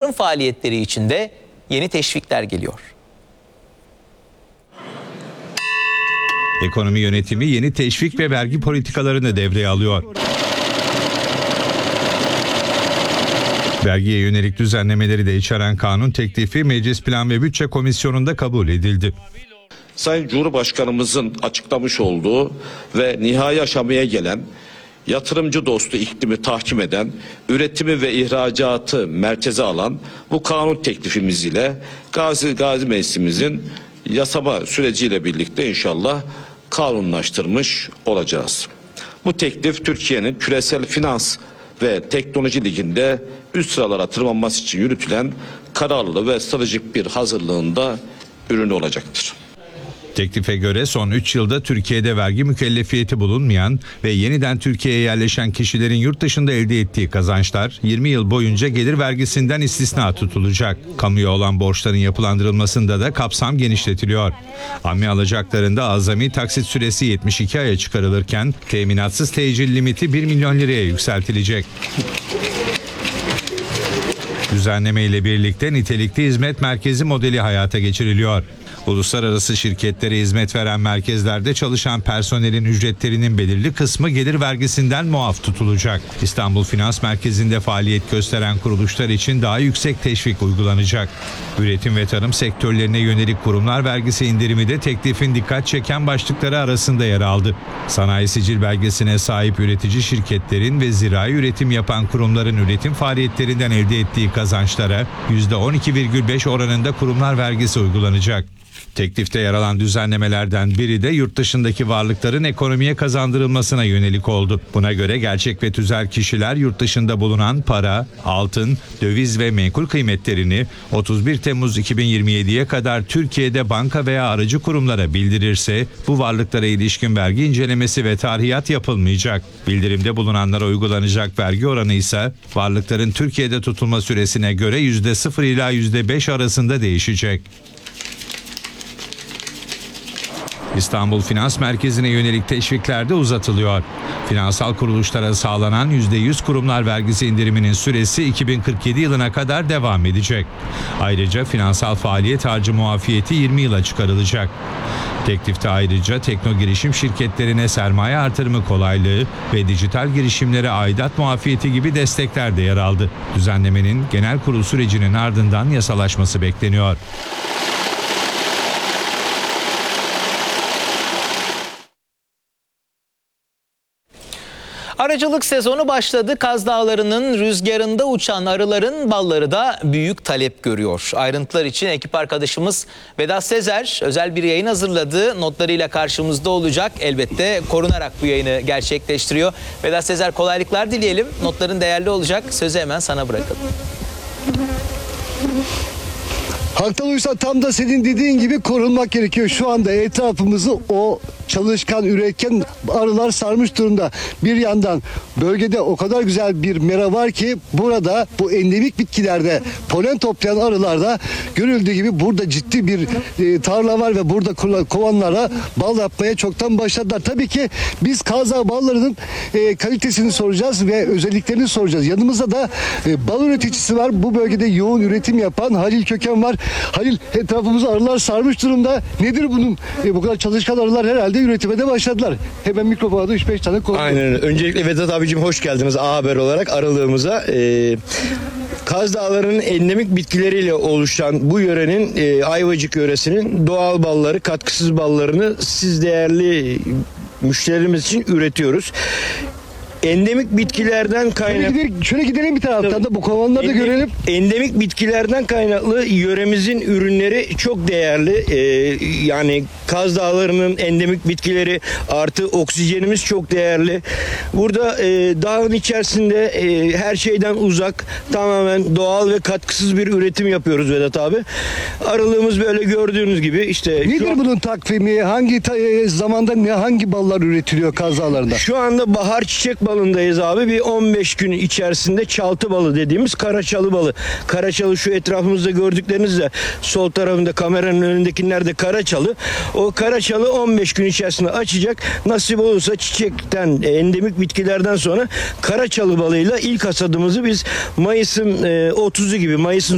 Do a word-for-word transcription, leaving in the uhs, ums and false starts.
yatırım faaliyetleri için de yeni teşvikler geliyor. Ekonomi yönetimi yeni teşvik ve vergi politikalarını devreye alıyor. Vergiye yönelik düzenlemeleri de içeren kanun teklifi Meclis Plan ve Bütçe Komisyonu'nda kabul edildi. Sayın Cumhurbaşkanımızın açıklamış olduğu ve nihai aşamaya gelen, yatırımcı dostu iklimi tahkim eden, üretimi ve ihracatı merkeze alan bu kanun teklifimiz ile Gazi Gazi Meclisimizin yasama süreciyle birlikte inşallah kanunlaştırmış olacağız. Bu teklif Türkiye'nin küresel finans ve teknoloji liginde üst sıralara tırmanması için yürütülen kararlı ve stratejik bir hazırlığında ürünü olacaktır. Teklife göre son üç yılda Türkiye'de vergi mükellefiyeti bulunmayan ve yeniden Türkiye'ye yerleşen kişilerin yurt dışında elde ettiği kazançlar yirmi yıl boyunca gelir vergisinden istisna tutulacak. Kamuya olan borçların yapılandırılmasında da kapsam genişletiliyor. Ammi alacaklarında azami taksit süresi yetmiş iki aya çıkarılırken teminatsız tecil limiti bir milyon liraya yükseltilecek. Düzenleme ile birlikte nitelikli hizmet merkezi modeli hayata geçiriliyor. Uluslararası şirketlere hizmet veren merkezlerde çalışan personelin ücretlerinin belirli kısmı gelir vergisinden muaf tutulacak. İstanbul Finans Merkezi'nde faaliyet gösteren kuruluşlar için daha yüksek teşvik uygulanacak. Üretim ve tarım sektörlerine yönelik kurumlar vergisi indirimi de teklifin dikkat çeken başlıkları arasında yer aldı. Sanayi sicil belgesine sahip üretici şirketlerin ve zirai üretim yapan kurumların üretim faaliyetlerinden elde ettiği kazançlara yüzde on iki virgül beş oranında kurumlar vergisi uygulanacak. Teklifte yer alan düzenlemelerden biri de yurt dışındaki varlıkların ekonomiye kazandırılmasına yönelik oldu. Buna göre gerçek ve tüzel kişiler yurt dışında bulunan para, altın, döviz ve menkul kıymetlerini otuz bir Temmuz iki bin yirmi yediye kadar Türkiye'de banka veya aracı kurumlara bildirirse bu varlıklara ilişkin vergi incelemesi ve tarhiyat yapılmayacak. Bildirimde bulunanlara uygulanacak vergi oranı ise varlıkların Türkiye'de tutulma süresine göre yüzde sıfır ila yüzde beş arasında değişecek. İstanbul Finans Merkezi'ne yönelik teşvikler de uzatılıyor. Finansal kuruluşlara sağlanan yüzde yüz kurumlar vergisi indiriminin süresi iki bin kırk yedi yılına kadar devam edecek. Ayrıca finansal faaliyet harcı muafiyeti yirmi yıla çıkarılacak. Teklifte ayrıca tekno girişim şirketlerine sermaye artırımı kolaylığı ve dijital girişimlere aidat muafiyeti gibi destekler de yer aldı. Düzenlemenin genel kurul sürecinin ardından yasalaşması bekleniyor. Arıcılık sezonu başladı. Kaz Dağları'nın rüzgarında uçan arıların balları da büyük talep görüyor. Ayrıntılar için ekip arkadaşımız Vedat Sezer özel bir yayın hazırladı. Notlarıyla karşımızda olacak. Elbette korunarak bu yayını gerçekleştiriyor. Vedat Sezer, kolaylıklar dileyelim. Notların değerli olacak. Sözü hemen sana bırakalım. Haktan Uysal, tam da senin dediğin gibi korunmak gerekiyor. Şu anda etrafımızı o çalışkan, üretken arılar sarmış durumda. Bir yandan bölgede o kadar güzel bir mera var ki burada bu endemik bitkilerde polen toplayan arılarda görüldüğü gibi burada ciddi bir e, tarla var ve burada kovanlara bal yapmaya çoktan başladılar. Tabii ki biz Kaz Dağı ballarının e, kalitesini soracağız ve özelliklerini soracağız. Yanımızda da e, bal üreticisi var. Bu bölgede yoğun üretim yapan Halil Köken var. Halil, etrafımızı arılar sarmış durumda. Nedir bunun? E, bu kadar çalışkan arılar herhalde üretime de başladılar. Hemen mikrofona da üç beş tane konu. Aynen. Öncelikle Vedat abicim hoş geldiniz A Haber olarak arılığımıza. Ee, Kaz Dağları'nın endemik bitkileriyle oluşan bu yörenin, e, Ayvacık yöresinin doğal balları, katkısız ballarını siz değerli müşterilerimiz için üretiyoruz. Endemik bitkilerden kaynaklı... Şöyle gidelim, şöyle gidelim bir taraftan da bu kovanları da görelim. Endemik bitkilerden kaynaklı yöremizin ürünleri çok değerli. Ee, yani Kaz Dağları'nın endemik bitkileri artı oksijenimiz çok değerli. Burada e, dağın içerisinde e, her şeyden uzak, tamamen doğal ve katkısız bir üretim yapıyoruz Vedat abi. Arılığımız böyle gördüğünüz gibi işte... Nedir şu, bunun takvimi? Hangi ta, e, zamanda ne hangi ballar üretiliyor Kaz Dağları'nda? Şu anda bahar çiçek balındayız abi. Bir on beş gün içerisinde çaltı balı dediğimiz karaçalı balı. Karaçalı şu etrafımızda gördükleriniz de sol tarafında kameranın önündekiler de karaçalı. O karaçalı on beş gün içerisinde açacak. Nasip olursa çiçekten, endemik bitkilerden sonra karaçalı balıyla ilk hasadımızı biz Mayıs'ın otuzu gibi, Mayıs'ın